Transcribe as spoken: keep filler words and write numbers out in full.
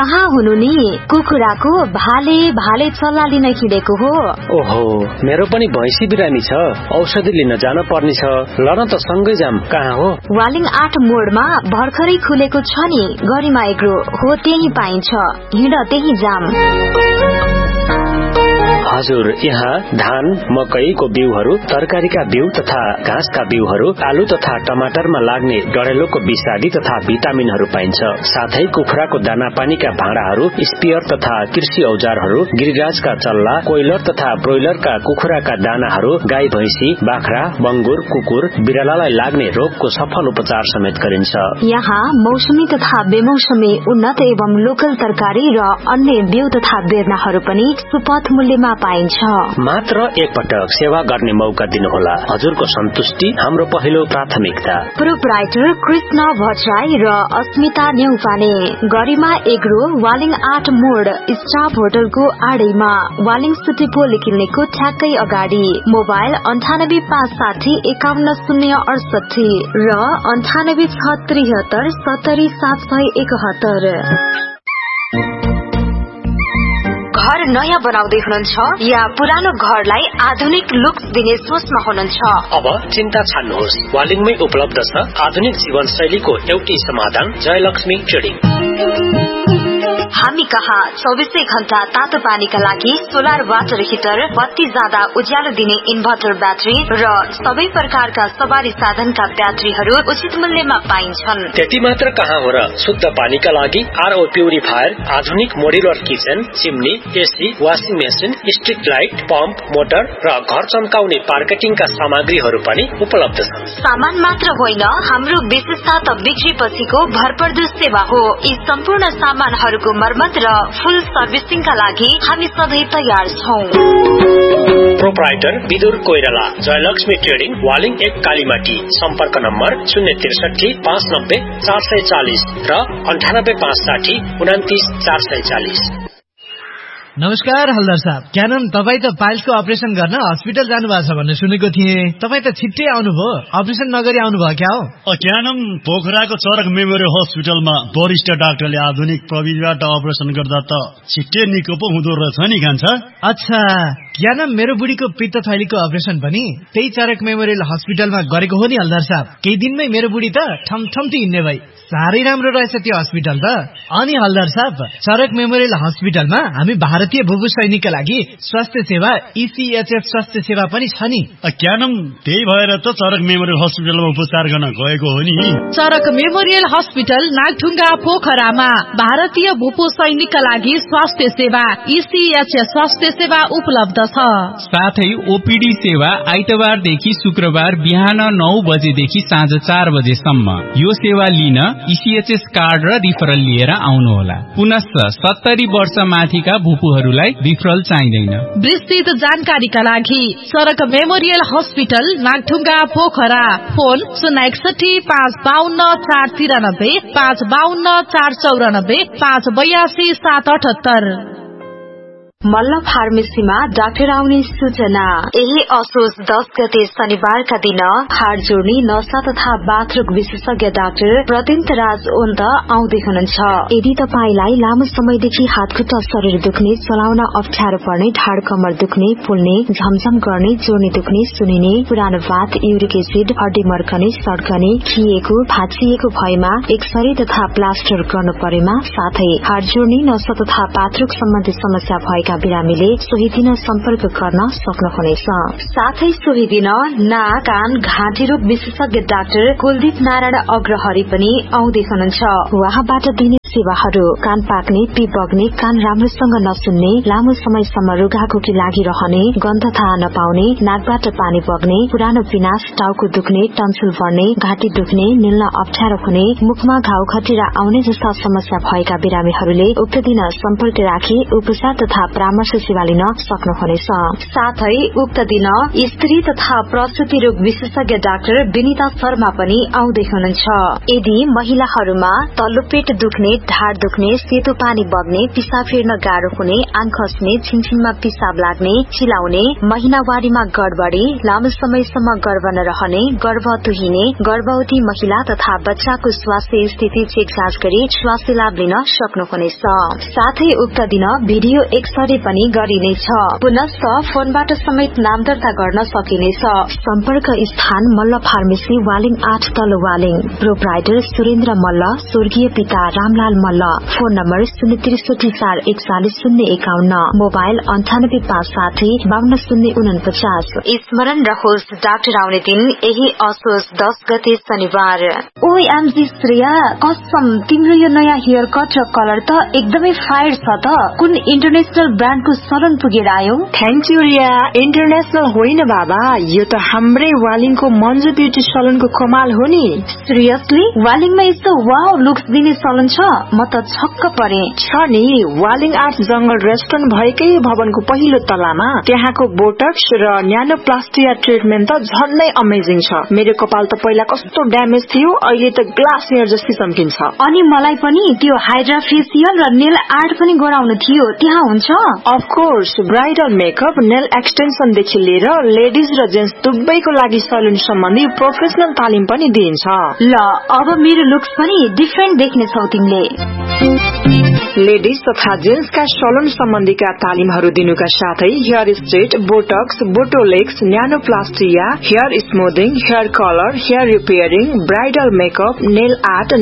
कहाँ हुनु नि? कुखुराको भाले भाले चल्ला लिन हिँडेको हो। ओहो, मेरो पनि भैँसी बिरामी छ, औषधि लिन जान पर्ने छ। ल न त सँगै जाम। कहाँ हो? वालिङ आठ मोडमा भर्खरै खुलेको छ नि गरिमा एग्रो हो, त्यही पाइन्छ। हिँड त्यही जाम। हजुर, यहाँ धान मकैको बिउहरू, तरकारीका बिउ तथा घाँसका बिउहरू, आलु तथा टमाटरमा लाग्ने डढेलोको विषादी तथा भिटामिनहरू पाइन्छ। साथै कुखुराको दाना पानीका भाँडाहरू, स्पियर तथा कृषि औजारहरू, गिरिराजका चल्ला, कोइलर तथा ब्रोइलरका कुखुराका दानाहरू, गाई भैँसी, बाख्रा, बंगुर, कुकुर, बिरालालाई लाग्ने रोगको सफल उपचार समेत गरिन्छ। यहाँ मौसमी तथा बेमौसमी उन्नत एवं लोकल तरकारी र अन्य बिउ तथा बेर्नाहरू पनि सुपथ मूल्यमा पाइन्छ। मात्र एकपटक सेवा गर्ने मौका दिनुहोला। हजुरको सन्तुष्टि हाम्रो पहिलो प्राथमिकता। प्रोप्राइटर कृष्ण भट्टराई र अस्मिता न्यौपाने, गरिमा एग्रो, वालिङ आठ मोड, स्टाफ होटलको आडैमा, वालिङ सिटी पोलिक्लिनिकको ठ्याक्कै अगाडि। मोबाइल अन्ठानब्बे पाँच साठी एकाउन्न शून्य अडसठी र अन्ठानब्बे छ त्रिहत्तर सत्तरी सात सय एकहत्तर। घर नयाँ बनाउँदै हुनुहुन्छ या पुरानो घरलाई आधुनिक लुक्स दिने सोचमा हुनुहुन्छ? अब चिन्ता छाड्नुहोस्, वालिङमै उपलब्ध छ आधुनिक जीवन शैलीको एउटै समाधान, जयलक्ष्मी ट्रेडिङ। हामी कहाँ चौबिसै घण्टा तातो पानीका लागि सोलर वाटर हिटर, बत्ती जाँदा उज्यालो दिने इन्भर्टर ब्याट्री र सबै प्रकारका सवारी साधनका ब्याट्रीहरू उचित मूल्यमा पाइन्छन्। त्यति मात्र कहाँ हो र, शुद्ध पानीका लागि आरओ प्युरिफायर, आधुनिक modular kitchen, chimney, AC, washing machine, street light, pump, motor र घर चम्काउने मार्केटिङका सामग्रीहरू पनि उपलब्ध छन्। सामान मात्र होइन, हाम्रो विशेषता त बिक्री पछिको भरपर्दो सेवा हो। यी सम्पूर्ण सामानहरूको मर्मत र फुल सर्भिसिङका लागि हामी सधैँ तयार छौं। प्रोप्राइटर विदुर कोइराला, जयलक्ष्मी ट्रेडिङ, वालिङ एक कालीमाटी। सम्पर्क नम्बर शून्य त्रिसठी पाँच नब्बे चार सय चालिस र अन्ठानब्बे पाँच साठी उनातिस चार सय चालिस। नमस्कार हल्दार साहब, क्या नाम तपाईँ त पाइल्सको अपरेसन गर्न हस्पिटल जानु भएको छ भन्ने सुनेको थिएँ। तपाईँ त छिट्टै आउनुभयो, अपरेसन नगरी आउनुभयो क्या हो? क्या नाम पोखराको चरक मेमोरियल हस्पिटलमा वरिष्ठ डाक्टरले आधुनिक प्रविधिबाट अपरेसन गर्दा त छिट्टै निको पो हुँदो रहेछ नि खान्छ। अच्छा, क्या नाम मेरो बुढीको पित्त थैलीको अपरेसन पनि त्यही चरक मेमोरियल हस्पिटलमा गरेको हो नि हल्दार साहब। केही दिनमै मेरो बुढी त ठमठम्ती हिँड्ने भई। साह्रै राम्रो रहेछ त्यो हस्पिटल त। अनि हल्दार साहब, चरक मेमोरियल हस्पिटलमा हामी भारतीय भूभू सैनिकका लागि स्वास्थ्य सेवा ईसीएचएस स्वास्थ्य सेवा पनि छ नि। क्या नाम त्यही भएर त चरक मेमोरियल हस्पिटलमा उपचार गर्न गएको हो नि। चरक मेमोरियल हस्पिटल नागढुङ्गा पोखरामा भारतीय भूभू सैनिकका लागि स्वास्थ्य सेवा ईसीएचएस स्वास्थ्य सेवा उपलब्ध छ। साथै ओपीडी सेवा आइतबारदेखि शुक्रबार बिहान नौ बजेदेखि साँझ चार बजेसम्म। यो सेवा लिन ईसीएचएस कार्ड र रिफरल लिएर आउनुहोला। पुनश्च सत्तरी वर्ष माथिका भूपूहरूलाई रिफरल चाहिँदैन। विस्तृत जानकारीका लागि चरक memorial hospital Nagdhunga Pokhara, phone शून्य एकसठी पाँच बाहन्न चार तिरानब्बे पाँच बाहन्न चार चौरानब्बे पाँच बयासी सात अठहत्तर। मल्ल फार्मेसीमा डाक्टर आउने सूचना। यही असोज दस गते शनिबारका दिन हाड जोड्ने, नसा तथा बाथरुम विशेषज्ञ डाक्टर प्रदिन्त राज ओन्त आउँदै हुनुहुन्छ। यदि तपाईलाई लामो समयदेखि हातखुट्टा शरीर दुख्ने, चलाउन अप्ठ्यारो पर्ने, ढाड कमर दुख्ने, फुल्ने, झमझम गर्ने, जोड्ने दुख्ने, सुनिने, पुरानो बात, युरिक एसिड, हड्डी मर्कने, सड्कने, खिएको, भाँचिएको भएमा एक्सरे तथा प्लास्टर गर्नु परेमा, साथै हाड जोड्ने, नसा तथा बाथरुम सम्बन्धी समस्या भएका बिरामीले सोही दिन सम्पर्क गर्न सक्नुहुनेछ। साथै सोही दिन नाक, कान, घाँटी रोग विशेषज्ञ डाक्टर कुलदीप नारायण अग्रहरी पनि आउँदै हुनुहुन्छ। उहाँबाट दिने सेवाहरू: कान पाक्ने, पिप बग्ने, कान राम्रोसँग नसुन्ने, लामो समयसम्म रुघाखोकी लागिरहने, गन्ध थाहा नपाउने, नाकबाट पानी बग्ने, पुरानो पिनास, टाउको दुख्ने, टन्सिल बढ्ने, घाँटी दुख्ने, निल्न अप्ठ्यारो हुने, मुखमा घाउ खटिरा आउने जस्ता समस्या भएका बिरामीहरूले उक्त दिन सम्पर्क राखी उपचार तथा परामर्श सेवा लिन सक्नुहुनेछ। साथै उक्त दिन स्त्री तथा प्रसुति रोग विशेषज्ञ डाक्टर विनिता शर्मा पनि आउँदै हुनुहुन्छ। यदि महिलाहरूमा तल्लो पेट दुख्ने, ढाड दुख्ने, सेतो पानी बग्ने, पिसाब फेर्न गाह्रो हुने, आँख खस्ने, छिनछिनमा पिसाब लाग्ने, चिलाउने, महिनावारीमा गडबडी, लामो समयसम्म गर्भ नरहने, गर्भ तुहिने, गर्भवती महिला तथा बच्चाको स्वास्थ्य स्थिति चेक जाँच गरी स्वास्थ्य लाभ लिन सक्नुहुनेछ। साथै उक्त दिन भिडियो एक्सरे पनि गरिनेछ। पुनश्च फोनबाट समेत नाम दर्ता गर्न सकिनेछ। सम्पर्क स्थान मल्ल फार्मेसी, वालिङ आठ तल वालिङ। प्रोप्राइटर सुरेन्द्र मल्ल, स्वर्गीय पिता रामलाल मल्ल। फोन नम्बर शून्य त्रिसठी चार एकचालिस शून्य एकाउन्न, मोबाइल अन्ठानब्बे पाँच साठी बाहन्न शून्य उनपचास। स्मरण रहोस्, डाक्टर आउने दिन यही असोज दस गते शनिबार। ओ एमजी श्रेया, कसम तिम्रो यो नयाँ हेयर कट र कलर त एकदमै फायर छ त। कुन इन्टरनेशनल ब्रान्डको सलन पुगेर आयो? Thank you Riya. इन्टरनेशनल होइन बाबा, यो त हाम्रै वालिङको मन्जु ब्युटी सलनको कमाल हो नि। सिरियसली? वालिङमा यस्तो वाउ लुक्स दिने सलन छ? म त छक्क परे। छ नि, वालिङ आर्ट जंगल रेस्टुरेन्ट भएकै भवनको पहिलो तलामा। त्यहाँको बोटक्स र न्यानोप्लास्टिया ट्रिटमेन्ट त झन्नै अमेजिङ छ। मेरो कपाल त पहिला कस्तो ड्यामेज थियो, अहिले त ग्लास हेयर जस्तै चम्किन्छ। अनि मलाई पनि त्यो हाइड्रा फेसियल र नेल आर्ट पनि गराउनु थियो, त्यहाँ हुन्छ? Of course, bridal makeup, nail extension देखि लिएर लेडिज र जेन्ट्स दुवैको लागि सलुन सम्बन्धी प्रोफेसनल तालिम पनि दिइन्छ। ल, अब मेरो लुक्स पनि डिफरेन्ट देख्ने छौ तिमीले। लेडिज तथा जेन्ट्सका सलुन सम्बन्धीका तालिमहरू दिनुका साथै hair straight, Botox, बोटोलेक्स, न्यानोप्लास्टिया, hair स्मुथिङ, hair colour, hair repairing, bridal makeup, nail art,